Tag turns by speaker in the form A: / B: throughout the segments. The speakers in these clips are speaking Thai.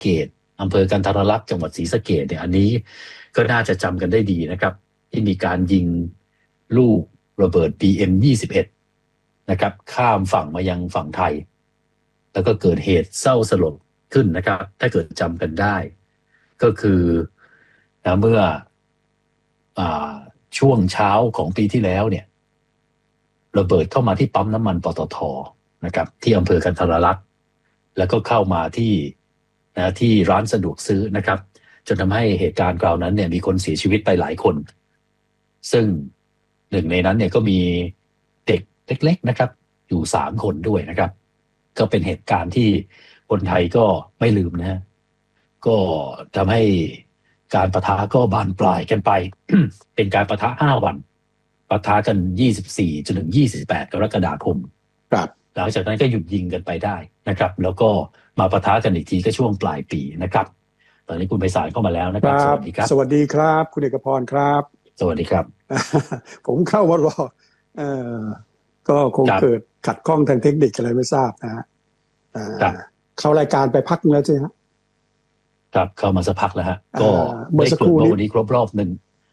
A: เกษอำเภอกันทรลักษณ์จังหวัดศรีสะเกษเนี่ยอันนี้ก็น่าจะจำกันได้ดีนะครับที่มีการยิงลูกระเบิด PM21 นะครับข้ามฝั่งมายังฝั่งไทยแล้วก็เกิดเหตุเศร้าสลดขึ้นนะครับถ้าเกิดจำกันได้ก็คือเมื่อช่วงเช้าของปีที่แล้วเนี่ยระเบิดเข้ามาที่ปั๊มน้ำมันปตท.นะครับที่อำเภอกันทรลักษณ์แล้วก็เข้ามาที่ร้านสะดวกซื้อนะครับจนทำให้เหตุการณ์คราวนั้นเนี่ยมีคนเสียชีวิตไปหลายคนซึ่งหนึ่งในนั้นเนี่ยก็มีเด็กเล็กๆนะครับอยู่3 คนด้วยนะครับก็เป็นเหตุการณ์ที่คนไทยก็ไม่ลืมนะฮะก็ทำให้การปะทะก็บานปลายกันไป เป็นการปะทะ5 วันปะทะกัน24จนถึง28 กรกฎาคม
B: ครับ
A: หลังจากนั้นก็หยุดยิงกันไปได้นะครับแล้วก็มาปะทะกันอีกทีก็ช่วงปลายปีนะครับตอนนี้คุณไพศาลเข้ามาแล้วนะครับสวัสดีครับ
B: สวัสดีครับคุณเอกพรครับ
A: สวัสดีครับ
B: ผมเข้ามารอก็คงเกิดขัดข้องทางเทคนิคอะไรไม่ทราบนะฮะเข้ารายการไปพักนึงแล้วใช่ไหม
A: ครับเข้ามาสักพักแล้วฮะก็ได้เกริ่นว่าวันนี้ครบรอบ1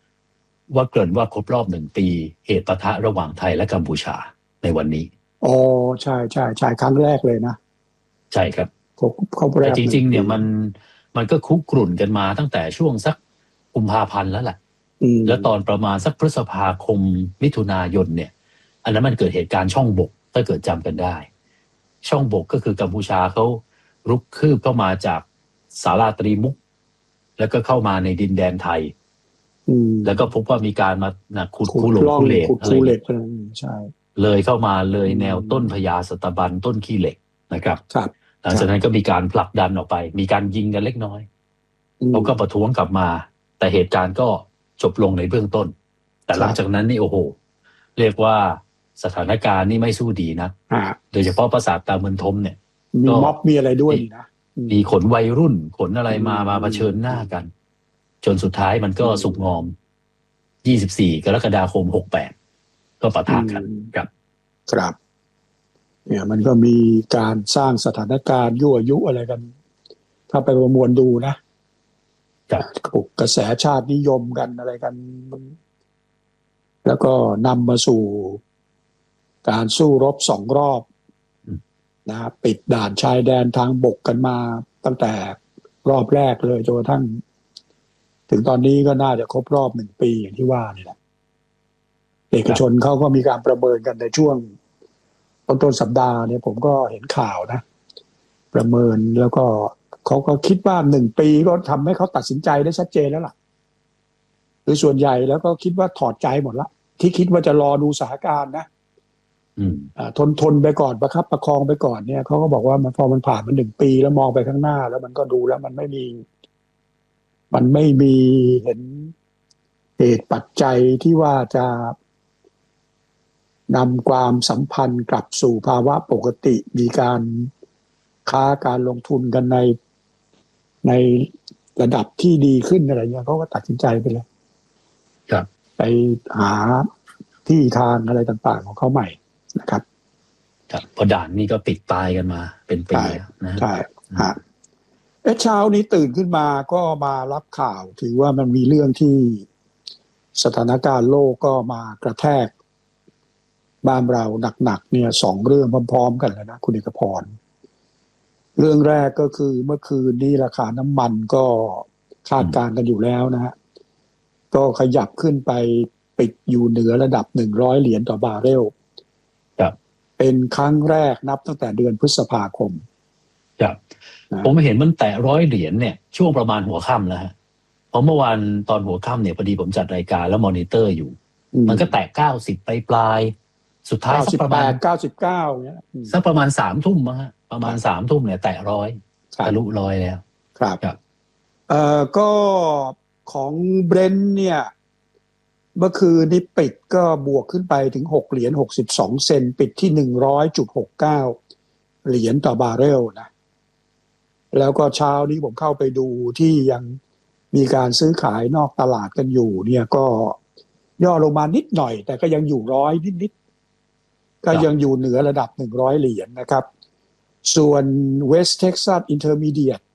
A: ปีเหตุปะทะระหว่างไทยและกัมพูชาในวันนี้
B: อ๋อใช่ใช่ใช่ครั้งแรกเลยนะ
A: ใช่ครับแต่จริงๆเนี่ยมันก็คุกรุ่นกันมาตั้งแต่ช่วงสักกุมภาพันธ์แล้วแหละแล้วตอนประมาณสักพฤษภาคมมิถุนายนเนี่ยอันนั้นมันเกิดเหตุการณ์ช่องบกถ้าเกิดจำกันได้ช่องบกก็คือกัมพูชาเขารุกคืบเข้ามาจากสาราตรีมุกแล้วก็เข้ามาในดินแดนไทยแล้วก็พบว่ามีการมาขุดคูหลงคูเหล็กอะไร
B: ใช่
A: เลยเข้ามาเลยแนวต้นพญาสตบันต้นขี้เหล็กนะครับหลังจากนั้นก็มีการผลักดันออกไปมีการยิงกันเล็กน้อยเขาก็ประท้วงกลับมาแต่เหตุการณ์ก็จบลงในเบื้องต้นแต่หลังจากนั้นนี่โอ้โหเรียกว่าสถานการณ์นี่ไม่สู้ดีนะโดยเฉพาะปราสาทตาเมืองทมเนี่ย
B: มีม็อบมีอะไรด้วยนะ
A: มีขนวัยรุ่นขนอะไรมาเผชิญหน้ากันจนสุดท้ายมันก็สุกงอม24 กรกฎาคม 68ก็ปะทะกัน
B: ครับเนี่ยมันก็มีการสร้างสถานการณ์ยั่วยุอะไรกันถ้าไปประมวลดูนะกระแสชาตินิยมกันอะไรกันแล้วก็นำมาสู่การสู้รบ2 รอบนะปิดด่านชายแดนทางบกกันมาตั้งแต่รอบแรกเลยจนกระทั่งถึงตอนนี้ก็น่าจะครบรอบ1 ปีอย่างที่ว่านี่แหละเอกชนเขาก็มีการประเมินกันในช่วงต้นสัปดาห์เนี่ยผมก็เห็นข่าวนะประเมินแล้วก็เขาก็คิดว่า1 ปีก็ทำให้เขาตัดสินใจได้ชัดเจนแล้วล่ะหรือส่วนใหญ่แล้วก็คิดว่าถอดใจหมดละที่คิดว่าจะรอดูสถานการณ์นะทนไปก่อนประคับประคองไปก่อนเนี่ยเขาก็บอกว่าพอมันผ่านมา1 ปีแล้วมองไปข้างหน้าแล้วมันก็ดูแล้วมันไม่มีเห็นเหตุปัจจัยที่ว่าจะนำความสัมพันธ์กลับสู่ภาวะปกติมีการค้าการลงทุนกันในระดับที่ดีขึ้นอะไรเงี้ยเขาก็ตัดสินใจไปเลยไปหาที่ทางอะไรต่างๆของเขาใหม่นะครับ
A: พอด่านนี่ก็ปิดตายกันมาเป็นปีแล้วนะ
B: ใช่ฮะเช้านี้ตื่นขึ้นมาก็มารับข่าวถือว่ามันมีเรื่องที่สถานการณ์โลกก็มากระแทกบ้านเราหนักๆเนี่ย2 เรื่องพร้อมๆกันเลยนะคุณเอกพรเรื่องแรกก็คือเมื่อคืนนี้ราคาน้ำมันก็คาดการณ์กันอยู่แล้วนะฮะก็ขยับขึ้นไปปิดอยู่เหนือระดับ$100ต่อบาร์เรลเป็นครั้งแรกนับตั้งแต่เดือนพฤษภาคม
A: ผมเห็นมันแตะ$100เนี่ยช่วงประมาณหัวค่ำแล้วฮะเพราะเมื่อวานตอนหัวค่ำเนี่ยพอดีผมจัดรายการแล้วมอนิเตอร์อยู่มันก็แตะ90ปลายสุดท้ายสักประมาณ
B: 99เนี่ย
A: สักประมาณ3 ทุ่มมั้งฮะประมาณ3 ทุ่มเนี่ยแตะ100ทะลุ100แล้ว
B: ครับก็ของเบรนท์เนี่ยเมื่อคืนนี้ปิดก็บวกขึ้นไปถึง$6.62ปิดที่$100.69ต่อบาร์เรลนะแล้วก็เช้านี้ผมเข้าไปดูที่ยังมีการซื้อขายนอกตลาดกันอยู่เนี่ยก็ย่อลงมานิดหน่อยแต่ก็ยังอยู่100นิดๆก็ยังอยู่เหนือระดับ$100นะครับส่วน West Texas Intermediate